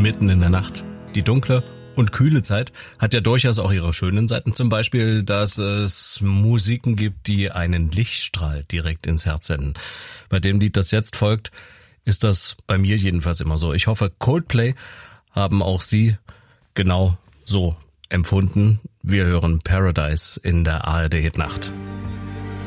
mitten in der Nacht. Die dunkle und kühle Zeit hat ja durchaus auch ihre schönen Seiten. Zum Beispiel, dass es Musiken gibt, die einen Lichtstrahl direkt ins Herz senden. Bei dem Lied, das jetzt folgt, ist das bei mir jedenfalls immer so. Ich hoffe, Coldplay haben auch Sie genau so empfunden. Wir hören Paradise in der ARD Hit Nacht.